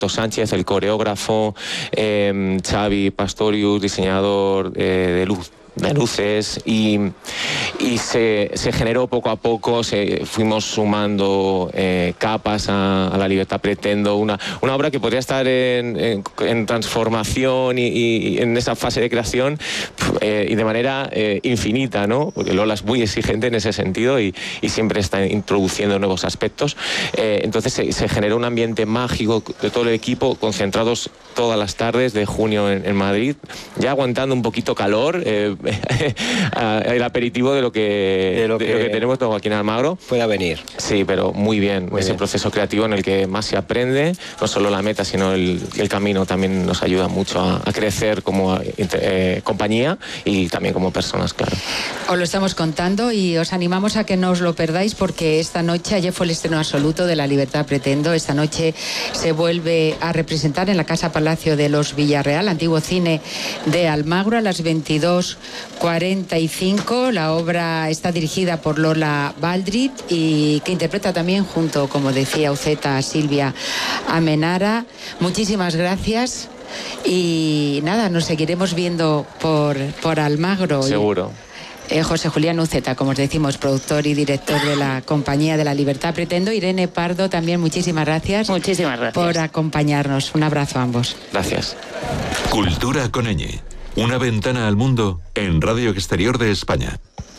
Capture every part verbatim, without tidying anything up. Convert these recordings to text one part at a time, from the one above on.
Sánchez, el coreógrafo, eh, Xavi Pastorius, diseñador eh, de luz. de luces y, y se, se generó poco a poco, se, fuimos sumando eh, capas a, a La Libertad Pretendo, una, una obra que podría estar en, en, en transformación y, y en esa fase de creación eh, y de manera eh, infinita, ¿no? Porque Lola es muy exigente en ese sentido y, y siempre está introduciendo nuevos aspectos. Eh, entonces se, se generó un ambiente mágico de todo el equipo, concentrados todas las tardes de junio en, en Madrid, ya aguantando un poquito calor, eh, el aperitivo de lo que, de lo que, de lo que tenemos todo aquí en Almagro. Pueda venir. Sí, pero muy bien. Muy Ese bien. proceso creativo en el que más se aprende, no solo la meta, sino el, el camino también nos ayuda mucho a, a crecer como eh, compañía y también como personas, claro. Os lo estamos contando y os animamos a que no os lo perdáis porque esta noche, ayer fue el estreno absoluto de La Libertad Pretendo, esta noche se vuelve a representar en la Casa Palacio de los Villarreal, antiguo cine de Almagro, a las veintidós cuarenta y cinco. La obra está dirigida por Lola Baldrit y que interpreta también junto, como decía Uceta, a Silvia Amenara. Muchísimas gracias y nada, nos seguiremos viendo por, por Almagro. Seguro. Eh, José Julián Uceta, como os decimos, productor y director de la compañía de La Libertad Pretendo. Irene Pardo, también muchísimas gracias. Muchísimas gracias por acompañarnos. Un abrazo a ambos. Gracias. Cultura con ñ. Una ventana al mundo en Radio Exterior de España.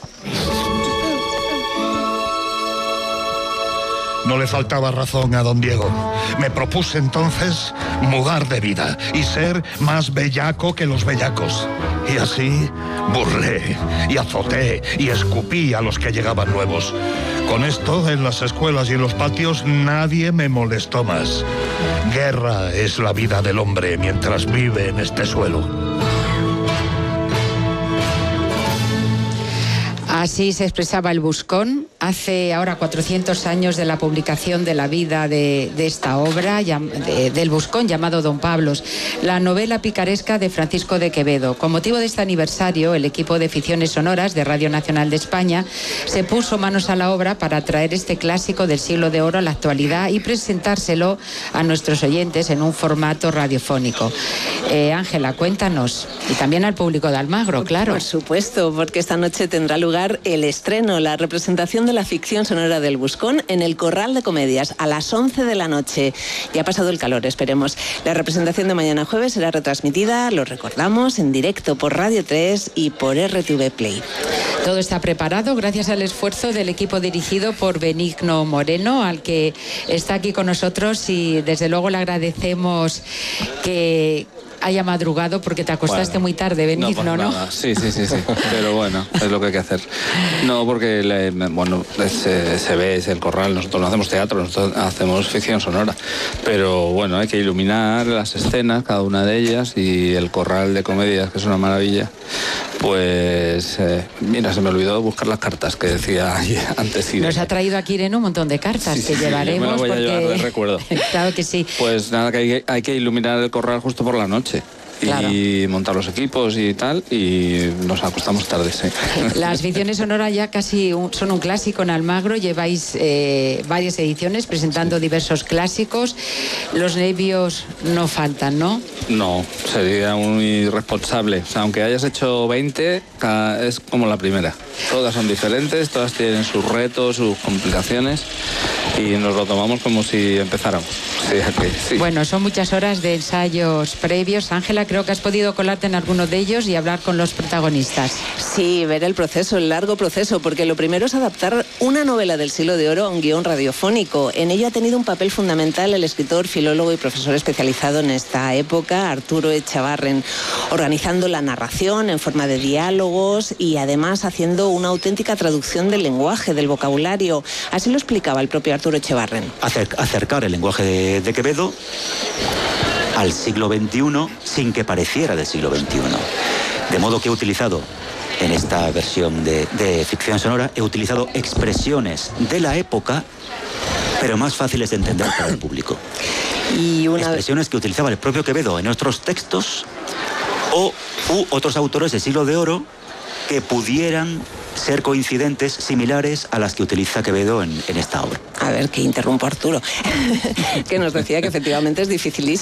No le faltaba razón a don Diego. Me propuse entonces mudar de vida y ser más bellaco que los bellacos. Y así burlé y azoté y escupí a los que llegaban nuevos. Con esto, en las escuelas y en los patios, nadie me molestó más. Guerra es la vida del hombre mientras vive en este suelo. Así se expresaba el Buscón hace ahora cuatrocientos años de la publicación de la vida de, de esta obra de, del Buscón llamado Don Pablos, la novela picaresca de Francisco de Quevedo. Con motivo de este aniversario, el equipo de ficciones sonoras de Radio Nacional de España se puso manos a la obra para traer este clásico del siglo de oro a la actualidad y presentárselo a nuestros oyentes en un formato radiofónico. Eh, Ángela, cuéntanos, y también al público de Almagro, claro. Por supuesto, porque esta noche tendrá lugar el estreno, la representación de la ficción sonora del Buscón en el Corral de Comedias a las once de la noche. Ya ha pasado el calor, esperemos. La representación de mañana jueves será retransmitida, lo recordamos, en directo por Radio tres y por R T V Play. Todo está preparado gracias al esfuerzo del equipo dirigido por Benigno Moreno, al que está aquí con nosotros, y desde luego le agradecemos que haya madrugado porque te acostaste bueno, muy tarde, Benigno, ¿no? ¿no? Nada. Sí, sí, sí, sí, pero bueno, es lo que hay que hacer. No, porque, le, bueno, se, se ve, es el corral, nosotros no hacemos teatro, nosotros hacemos ficción sonora, pero bueno, hay que iluminar las escenas, cada una de ellas, y el Corral de Comedias, que es una maravilla, pues, eh, mira, se me olvidó buscar las cartas que decía antes. Nos ha traído aquí Irene un montón de cartas sí, que sí, llevaremos. Me la voy porque... a llevar de recuerdo. Claro que sí. Pues nada, que hay, hay que iluminar el corral justo por la noche. Claro. Y montar los equipos y tal, y nos acostamos tarde, sí. Las ficciones sonoras ya casi un, son un clásico en Almagro, lleváis eh, varias ediciones presentando sí. diversos clásicos. Los nervios no faltan, ¿no? No, sería muy irresponsable. O sea, aunque hayas hecho veinte, es como la primera. Todas son diferentes, todas tienen sus retos, sus complicaciones, y nos lo tomamos como si empezáramos. Sí, okay, sí. Bueno, son muchas horas de ensayos previos. Ángela, creo que has podido colarte en alguno de ellos y hablar con los protagonistas. Sí, ver el proceso, el largo proceso, porque lo primero es adaptar una novela del siglo de oro a un guión radiofónico. En ello ha tenido un papel fundamental el escritor, filólogo y profesor especializado en esta época, Arturo Echavarren, organizando la narración en forma de diálogos y además haciendo una auténtica traducción del lenguaje, del vocabulario. Así lo explicaba el propio Arturo Echavarren. Acer- acercar el lenguaje de, de Quevedo al siglo veintiuno sin que pareciera del siglo veintiuno. De modo que he utilizado, en esta versión de, de ficción sonora, he utilizado expresiones de la época, pero más fáciles de entender para el público. Y una... Expresiones que utilizaba el propio Quevedo en otros textos o u otros autores del siglo de oro que pudieran ser coincidentes, similares a las que utiliza Quevedo en, en esta obra. A ver, que interrumpo a Arturo, que nos decía que efectivamente es dificilísimo